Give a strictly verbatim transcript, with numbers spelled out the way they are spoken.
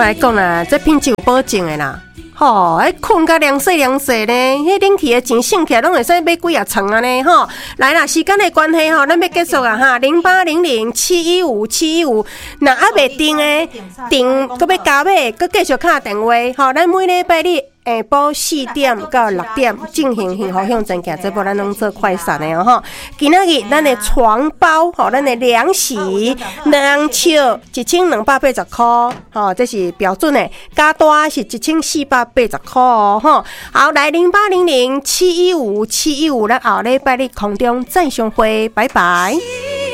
我来讲啦，这品质有保证的啦。吼，哎，困甲凉洗凉洗呢，迄冷气的钱省起来，拢会使买几啊床啊呢？吼，来啦，时间的关系吼，咱要结束啊哈，零八零零七一五七一五，那还袂定的，定搁要加买，搁继续敲电话，吼，咱每礼拜日下晡四点到六点进行幸福向前行，这波咱拢做快闪的哦吼。今仔日咱的床包吼，咱的凉席两尺一千两百八十块，吼，这是标准的，加大是一千四百八十块哦吼。好，来零八零零七一五七一五，咱后礼拜日空中再相会，拜拜。